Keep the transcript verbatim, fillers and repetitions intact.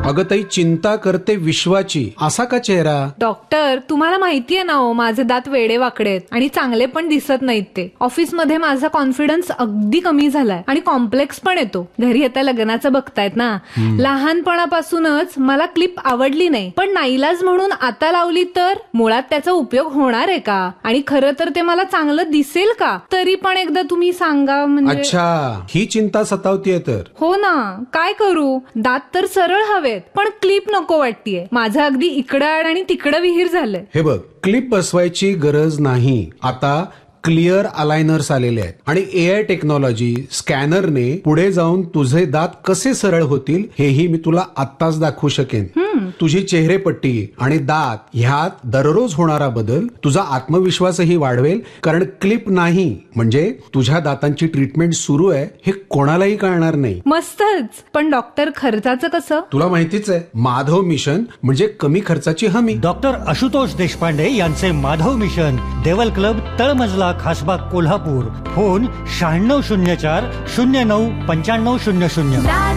अगं ताई, चिंता करते विश्वाची, असा का चेहरा? डॉक्टर, तुम्हाला माहितीये ना हो, माझे दात वेडे वाकडे आहेत आणि चांगले पण दिसत नाहीत ते. ऑफिसमध्ये माझा कॉन्फिडन्स अगदी कमी झालाय आणि कॉम्प्लेक्स पण येतो. घरी आता लग्नाचं बघतायत ना, लहानपणापासूनच मला क्लिप आवडली नाही, पण नाईलाज म्हणून आता लावली तर मुळात त्याचा उपयोग होणार आहे का? आणि खरं तर ते मला चांगलं दिसेल का? तरी पण एकदा तुम्ही सांगा. म्हणजे अच्छा, ही चिंता सतावतीये तर. हो ना, काय करू? दात तर सरळ हवेत, पण क्लिप नको वाटतीये. माझं अगदी इकडं आड आणि तिकडं विहीर झालंय. हे बघ, क्लिप बसवायची गरज नाही. आता क्लिअर अलायनर्स आलेले आहेत आणि एआय टेक्नॉलॉजी स्कॅनरने पुढे जाऊन तुझे दात कसे सरळ होतील हेही मी तुला आत्ताच दाखवू शकेन. तुझी चेहरेपट्टी आणि दात ह्यात दररोज होणारा बदल तुझा आत्मविश्वासही वाढवेल, कारण क्लिप नाही म्हणजे तुझ्या दातांची ट्रीटमेंट सुरू आहे हे कोणालाही कळणार नाही. मस्तच. पण डॉक्टर, खर्चाचं कसं? तुला माहितीच आहे, माधव मिशन म्हणजे कमी खर्चाची हमी. डॉक्टर आशुतोष देशपांडे यांचे माधव मिशन, देवल क्लब, तळमजला, खासबाग, कोल्हापूर. फोन शहाण्णव शून्य चार शून्य नऊ पंच्याण्णव शून्य शून्य.